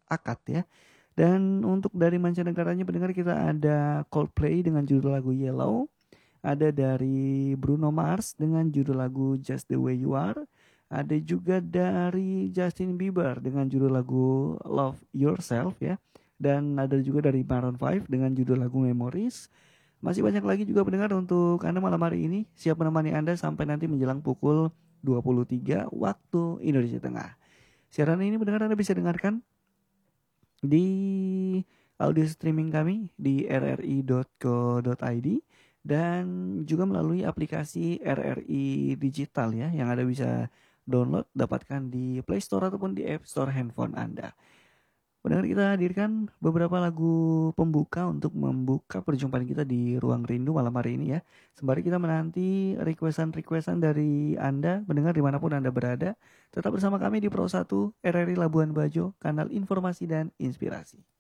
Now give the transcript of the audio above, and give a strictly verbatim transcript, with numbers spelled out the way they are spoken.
akad ya. Dan untuk dari mancanegaranya pendengar kita ada Coldplay dengan judul lagu Yellow, ada dari Bruno Mars dengan judul lagu Just the Way You Are, ada juga dari Justin Bieber dengan judul lagu Love Yourself ya, dan ada juga dari Maroon five dengan judul lagu Memories. Masih banyak lagi juga pendengar untuk Anda malam hari ini, siap menemani Anda sampai nanti menjelang pukul dua puluh tiga waktu Indonesia Tengah. Siaran ini pendengar Anda bisa dengarkan di audio streaming kami di r r i dot co dot i d dan juga melalui aplikasi R R I Digital ya, yang Anda bisa download, dapatkan di Play Store ataupun di App Store handphone Anda. Pendengar, kita hadirkan beberapa lagu pembuka untuk membuka perjumpaan kita di Ruang Rindu malam hari ini ya. Sembari kita menanti requestan-requestan dari Anda, pendengar dimanapun Anda berada. Tetap bersama kami di Pro satu R R I Labuan Bajo, kanal informasi dan inspirasi.